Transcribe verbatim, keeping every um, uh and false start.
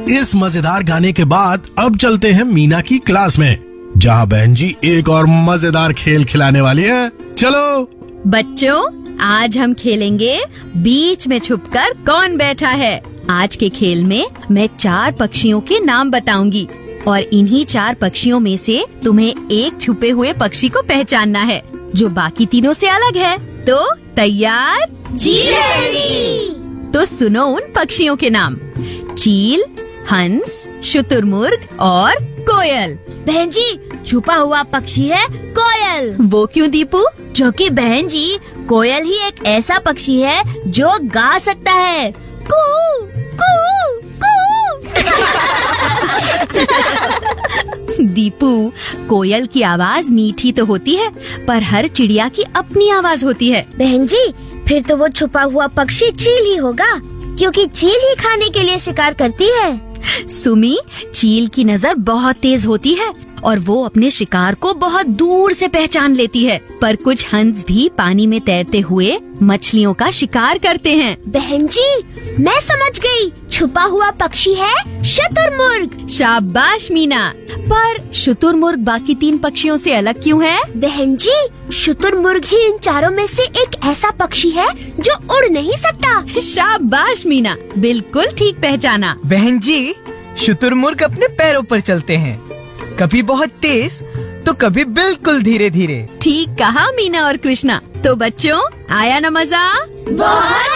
इस मजेदार गाने के बाद अब चलते हैं मीना की क्लास में, जहाँ बहन जी एक और मजेदार खेल खिलाने वाली है। चलो बच्चों, आज हम खेलेंगे बीच में छुपकर कौन बैठा है। आज के खेल में मैं चार पक्षियों के नाम बताऊंगी और इन्हीं चार पक्षियों में से तुम्हें एक छुपे हुए पक्षी को पहचानना है जो बाकी तीनों से अलग है। तो तैयार? जी जी। तो सुनो उन पक्षियों के नाम, चील, हंस, शुतुरमुर्ग और कोयल। बहन जी, छुपा हुआ पक्षी है कोयल। वो क्यों दीपू? क्योंकि बहन जी, कोयल ही एक ऐसा पक्षी है जो गा सकता है। कू कू कू। दीपू, कोयल की आवाज मीठी तो होती है, पर हर चिड़िया की अपनी आवाज होती है। बहन जी, फिर तो वो छुपा हुआ पक्षी चील ही होगा, क्योंकि चील ही खाने के लिए शिकार करती है। सुमी, चील की नजर बहुत तेज होती है और वो अपने शिकार को बहुत दूर से पहचान लेती है, पर कुछ हंस भी पानी में तैरते हुए मछलियों का शिकार करते हैं। बहन जी, मैं समझ गई, छुपा हुआ पक्षी है शुतुरमुर्ग। शाबाश मीना, पर शुतुरमुर्ग बाकी तीन पक्षियों से अलग क्यों है? बहन जी, शुतुरमुर्ग ही इन चारों में से एक ऐसा पक्षी है जो उड़ नहीं सकता। शाबाश मीना, बिल्कुल ठीक पहचाना। बहन जी, शुतुरमुर्ग अपने पैरों पर चलते हैं, कभी बहुत तेज तो कभी बिल्कुल धीरे धीरे। ठीक कहा मीना और कृष्णा। तो बच्चों, आया ना मजा? बहुत